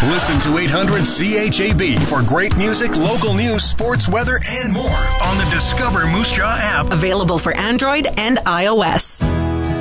Listen to 800 CHAB for great music, local news, sports, weather, and more on the Discover Moose Jaw app. Available for Android and iOS.